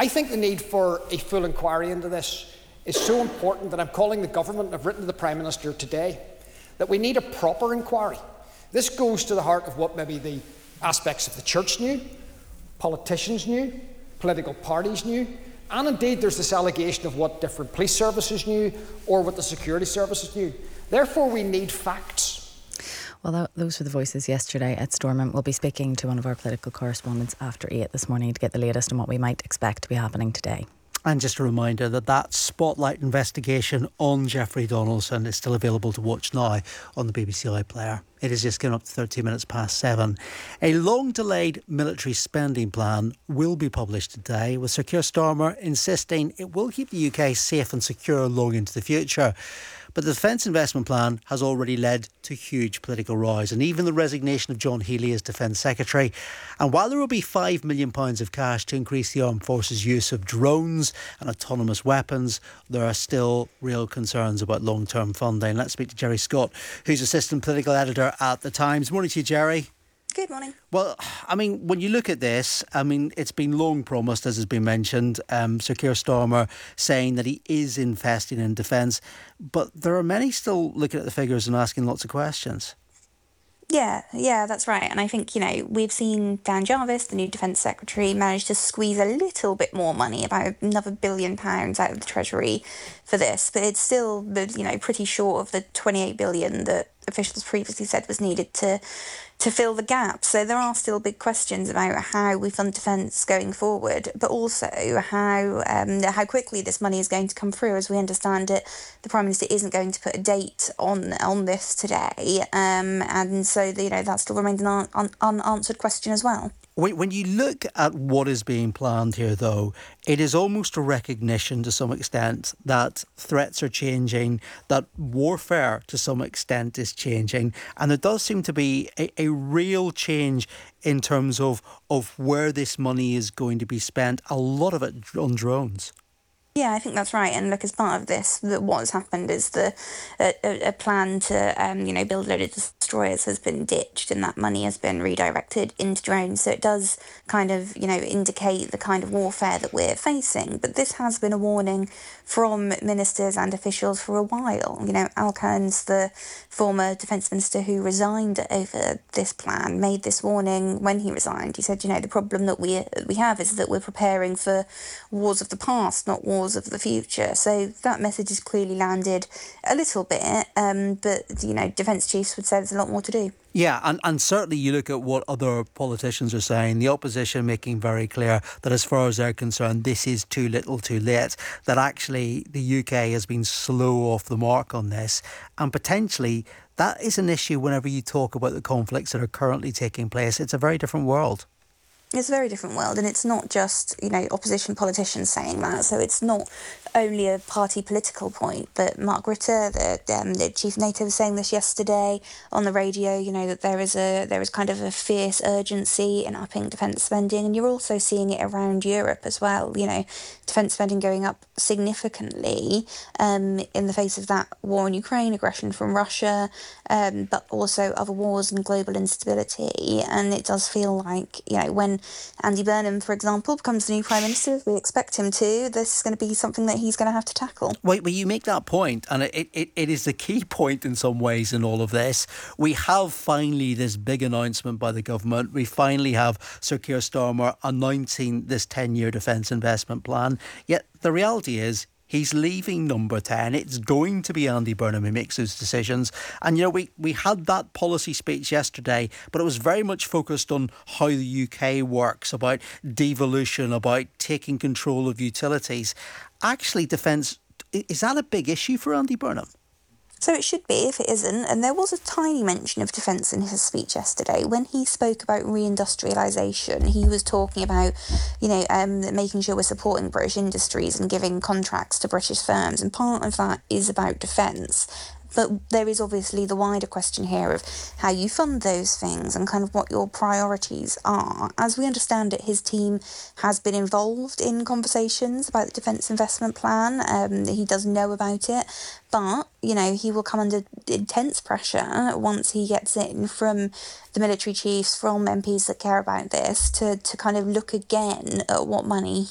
I think the need for a full inquiry into this is so important that I'm calling the government, and I've written to the Prime Minister today, that we need a proper inquiry. This goes to the heart of what maybe the aspects of the church knew, politicians knew, political parties knew, and indeed there's this allegation of what different police services knew or what the security services knew. Therefore, we need facts. Well, those were the voices yesterday at Stormont. We'll be speaking to one of our political correspondents after 8 this morning to get the latest on what we might expect to be happening today. And just a reminder that Spotlight investigation on Jeffrey Donaldson is still available to watch now on the BBC iPlayer. It is just getting up to 13 minutes past 7. A long-delayed military spending plan will be published today, with Sir Keir Starmer insisting it will keep the UK safe and secure long into the future. But the Defence Investment Plan has already led to huge political rows, and even the resignation of John Healey as Defence Secretary. And while there will be £5 million of cash to increase the Armed Forces' use of drones and autonomous weapons, there are still real concerns about long-term funding. Let's speak to Jerry Scott, who's Assistant Political Editor at The Times. Morning to you, Jerry. Good morning. Well, I mean, when you look at this, I mean, it's been long promised, as has been mentioned, Sir Keir Starmer saying that he is investing in defence, but there are many still looking at the figures and asking lots of questions. Yeah, that's right. And I think, we've seen Dan Jarvis, the new Defence Secretary, manage to squeeze a little bit more money, about another £1 billion out of the Treasury for this. But it's still, pretty short of the £28 billion that officials previously said was needed to fill the gap. So there are still big questions about how we fund defence going forward, but also how quickly this money is going to come through. As we understand it, the Prime Minister isn't going to put a date on this today, and so that still remains an unanswered question as well. When you look at what is being planned here, though, it is almost a recognition to some extent that threats are changing, that warfare to some extent is changing, and there does seem to be a real change in terms of where this money is going to be spent, a lot of it on drones. Yeah, I think that's right. And look, as part of this, what has happened is a plan to build a load of destroyers has been ditched, and that money has been redirected into drones. So it does kind of indicate the kind of warfare that we're facing. But this has been a warning from ministers and officials for a while. Al Kearns, the former defence minister who resigned over this plan, made this warning when he resigned. He said, the problem that we have is that we're preparing for wars of the past, not wars of the future. So that message has clearly landed a little bit, but defence chiefs would say there's a lot more to do. Yeah, and certainly you look at what other politicians are saying, the opposition making very clear that as far as they're concerned, this is too little too late, that actually the UK has been slow off the mark on this, and potentially that is an issue whenever you talk about the conflicts that are currently taking place. It's a very different world. It's a very different world, and it's not just, opposition politicians saying that. So it's not only a party political point, but Mark Rutte, the chief NATO, was saying this yesterday on the radio, that there is kind of a fierce urgency in upping defence spending, and you're also seeing it around Europe as well. Defence spending going up significantly in the face of that war in Ukraine, aggression from Russia, but also other wars and global instability. And it does feel like, when Andy Burnham, for example, becomes the new Prime Minister, we expect him to, this is going to be something that he's going to have to tackle. Well, you make that point, and it is the key point in some ways in all of this. We have finally this big announcement by the government. We finally have Sir Keir Starmer announcing this 10-year defence investment plan. Yet the reality is, he's leaving Number 10. It's going to be Andy Burnham who makes those decisions. And, we had that policy speech yesterday, but it was very much focused on how the UK works, about devolution, about taking control of utilities. Actually, defence, is that a big issue for Andy Burnham? So it should be, if it isn't. And there was a tiny mention of defence in his speech yesterday. When he spoke about reindustrialisation, he was talking about, making sure we're supporting British industries and giving contracts to British firms. And part of that is about defence. But there is obviously the wider question here of how you fund those things and kind of what your priorities are. As we understand it, his team has been involved in conversations about the Defence Investment Plan. He does know about it. But, he will come under intense pressure once he gets in from the military chiefs, from MPs that care about this, to kind of look again at what money